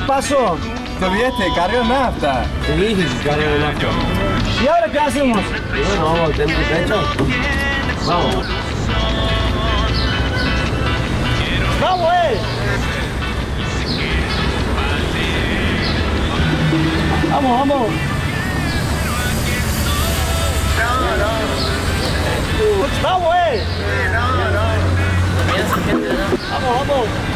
pasó? Te olvidaste de cargar nafta. Te dije que cargar nafta. ¿Y ahora qué hacemos? Y bueno, vamos a tener que pecho. Vamos. ¡Vamos, ¡Vamos, vamos! ¡Vamos, No. ¡Vamos, vamos!